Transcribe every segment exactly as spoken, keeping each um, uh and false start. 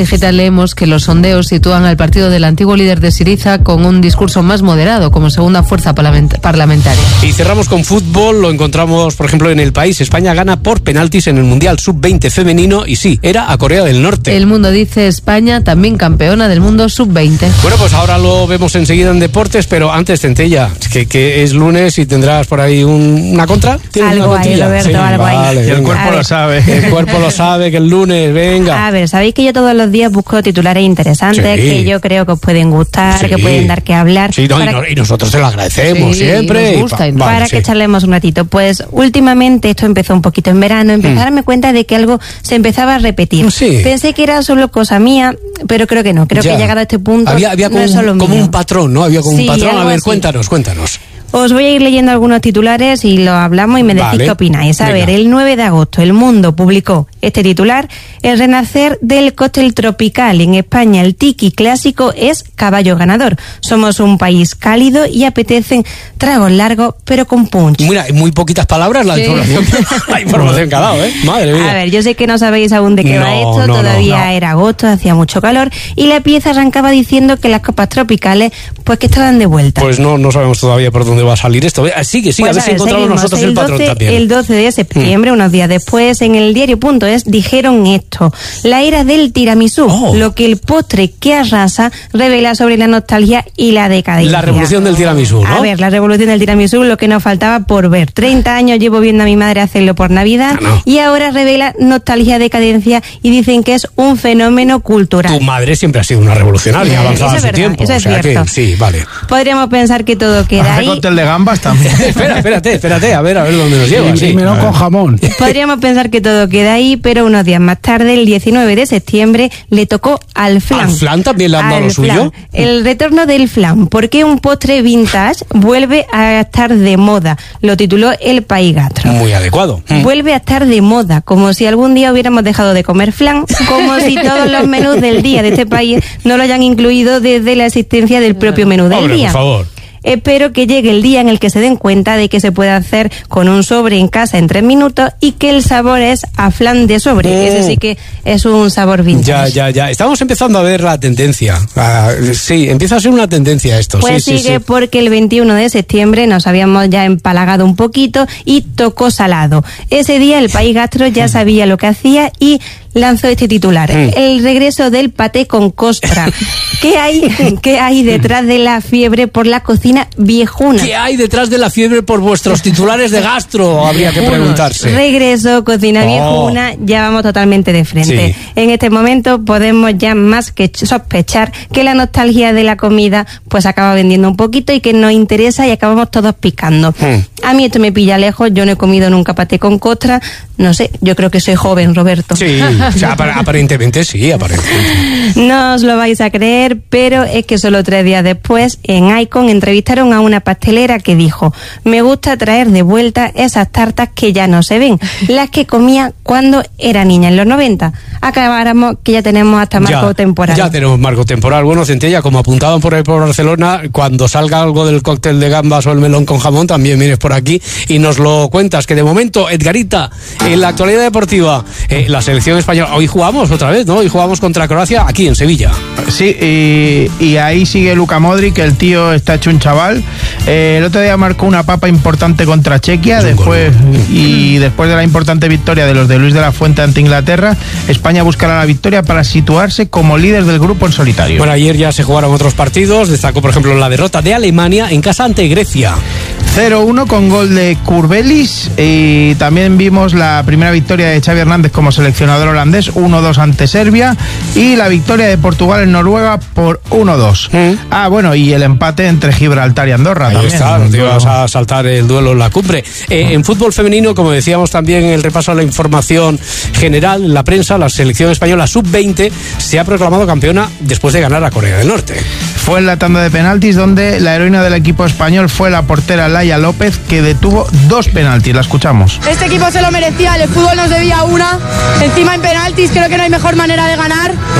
Digital leemos que los sondeos sitúan al partido del antiguo líder de Syriza con un discurso más moderado como segunda fuerza parlamentaria. Y cerramos con fútbol, lo encontramos por ejemplo en El País. España gana por penaltis en el Mundial sub veinte femenino y sí, era a Corea del Norte. El Mundo dice España también campeona del mundo sub veinte. Bueno, pues ahora lo vemos enseguida en deportes, pero antes Centella, que, que es lunes y tendrás por ahí un, una contra. Algo ahí, Roberto, sí, algo vale, ahí. Y el cuerpo lo sabe. El cuerpo lo sabe, que el lunes, venga. A ver, sabéis que yo todos los días busco titulares interesantes Sí. que yo creo que os pueden gustar, Sí. que pueden dar que hablar. Sí, no, para y, no, que, y nosotros te lo agradecemos Sí, siempre. nos gusta, y y pa- nos- vale, para sí. que charlemos un ratito. Pues últimamente esto empezó un poquito en verano, empecé a darme cuenta de que algo se empezaba a repetir. Sí. Pensé que era solo cosa mía, pero creo que no. Creo Ya. que llegado a este punto Había, había no como, es solo un, como mío. un patrón, ¿no? Había como Sí, un patrón. A algo ver, así. cuéntanos, cuéntanos. Os voy a ir leyendo algunos titulares y lo hablamos y me decís Vale. qué opináis. A Venga. ver, el nueve de agosto El Mundo publicó este titular: el renacer del cóctel tropical. En España el tiki clásico es caballo ganador. Somos un país cálido y apetecen tragos largos pero con punch. Mira, en muy poquitas palabras la Sí. información, la información que ha dado, ¿eh? Madre mía. A ver, yo sé que no sabéis aún de qué No, va esto, no, todavía no, no. era agosto, hacía mucho calor y la pieza arrancaba diciendo que las copas tropicales pues que estaban de vuelta. Pues no, no sabemos todavía por dónde va a salir esto. Eh, Sigue, sigue, Pues a ver si encontramos seguimos. nosotros el, patrón doce, también. El doce de septiembre, unos días después, en el diario punto es, dijeron esto: la era del tiramisú, Oh. lo que el postre que arrasa revela sobre la nostalgia y la decadencia. La revolución del tiramisú, ¿no? A ver, la revolución del tiramisú, lo que nos faltaba por ver. treinta años llevo viendo a mi madre hacerlo por Navidad Ah, no. y ahora revela nostalgia, decadencia y dicen que es un fenómeno cultural. Tu madre siempre ha sido una revolucionaria, Sí, avanzada eso a es su verdad, tiempo. eso o es sea cierto. que sí, vale. Podríamos pensar que todo queda Hace ahí. cóctel de gambas también. Espera, espérate, espérate, a ver, a ver dónde nos lleva. Y, Sí. y melón con jamón. Podríamos pensar que todo queda ahí, pero unos días más tarde, el diecinueve de septiembre, le tocó al flan. ¿Al flan también le han dado Al lo suyo? flan. El retorno del flan. ¿Por qué un postre vintage vuelve a estar de moda? Lo tituló El País Gastro. Muy adecuado. Mm. Vuelve a estar de moda, como si algún día hubiéramos dejado de comer flan, como si todos los menús del día de este país no lo hayan incluido desde la existencia del propio menú del Hombre, día. por favor. Espero que llegue el día en el que se den cuenta de que se puede hacer con un sobre en casa en tres minutos y que el sabor es a flan de sobre. Mm. Ese sí que es un sabor vintage. Ya, ya, ya. Estamos empezando a ver la tendencia. Ah, sí, empieza a ser una tendencia esto. Pues sí, sí, sigue sí. porque el veintiuno de septiembre nos habíamos ya empalagado un poquito y tocó salado. Ese día el País Gastro ya sabía lo que hacía y lanzó este titular: Mm. el regreso del paté con costra. ¿Qué hay, qué hay detrás de la fiebre por la cocina viejuna? ¿Qué hay detrás de la fiebre por vuestros titulares de gastro? Habría que preguntarse. Regreso, cocina Oh. viejuna, ya vamos totalmente de frente. Sí. En este momento podemos ya más que sospechar que la nostalgia de la comida pues acaba vendiendo un poquito y que nos interesa y acabamos todos picando. Hmm. A mí esto me pilla lejos, yo no he comido nunca paté con costra, no sé, yo creo que soy joven, Roberto. Sí, o sea, apar- aparentemente sí, aparentemente. No os lo vais a creer, pero es que solo tres días después, en Icon, entrevistaron a una pastelera que dijo: me gusta traer de vuelta esas tartas que ya no se ven, las que comía cuando era niña, en los noventa. Acabáramos que ya tenemos hasta marco Ya, temporal. Ya tenemos marco temporal. Bueno, Centella, como apuntaban por ahí por Barcelona, cuando salga algo del cóctel de gambas o el melón con jamón, también vienes por aquí y nos lo cuentas. Que de momento, Edgarita, en la actualidad deportiva, eh, la selección española, hoy jugamos otra vez, ¿no? Hoy jugamos contra Croacia aquí en Sevilla. Sí, y, y ahí sigue Luka Modric, que el tío está hecho un chaval. Eh, el otro día marcó una papa importante contra Chequia, Es un después gol. y después de la importante victoria de los de Luis de la Fuente ante Inglaterra, España buscará la victoria para situarse como líder del grupo en solitario. Bueno, ayer ya se jugaron otros partidos, destacó por ejemplo la derrota de Alemania en casa ante Grecia. cero uno con gol de Kurbelis, y también vimos la primera victoria de Xavi Hernández como seleccionador holandés, uno dos ante Serbia, y la victoria de Portugal en Noruega por uno dos. Mm. Ah, bueno, y el empate entre Gibraltar y Andorra Ahí también. está, no te ibas a saltar el duelo en la cumbre. Eh, en fútbol femenino, como decíamos también en el repaso a la información general, en la prensa, la selección española sub veinte se ha proclamado campeona después de ganar a Corea del Norte. Fue en la tanda de penaltis donde la heroína del equipo español fue la portera Laia López, que detuvo dos penaltis. La escuchamos. Este equipo se lo merecía, el fútbol nos debía una. Encima en penaltis creo que no hay mejor manera de ganar. Hombre. Todo ese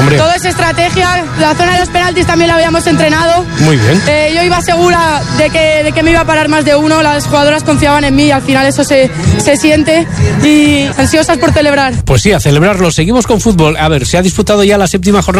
estrategia, la zona de los penaltis también la habíamos entrenado. Muy bien. Eh, yo iba segura de que, de que me iba a parar más de uno, las jugadoras confiaban en mí y al final eso se, se siente y ansiosas por celebrar. Pues sí, a celebrarlo. Seguimos con fútbol. A ver, se ha disputado ya la séptima jornada